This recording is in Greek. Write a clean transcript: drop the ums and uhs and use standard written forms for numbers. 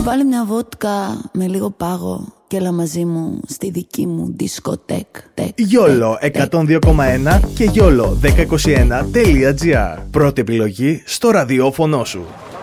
Βάλε μια βότκα με λίγο πάγο και έλα μαζί μου στη δική μου δισκοτέκ. YOLO 102,1 και YOLO1021.gr. Πρώτη επιλογή στο ραδιόφωνο σου.